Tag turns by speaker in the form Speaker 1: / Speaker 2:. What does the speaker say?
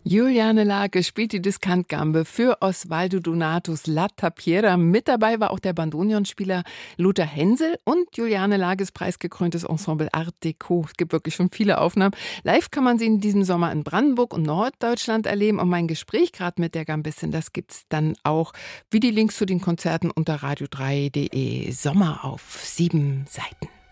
Speaker 1: Juliane Lage spielt die Diskantgambe für Osvaldo Donatos La Tapiera. Mit dabei war auch der Bandonionspieler Lothar Hensel und Juliane Lages preisgekröntes Ensemble Art Deco. Es gibt wirklich schon viele Aufnahmen. Live kann man sie in diesem Sommer in Brandenburg und Norddeutschland erleben. Und mein Gespräch gerade mit der Gambistin, das gibt's dann auch wie die Links zu den Konzerten unter radio3.de. Sommer auf 7 Seiten.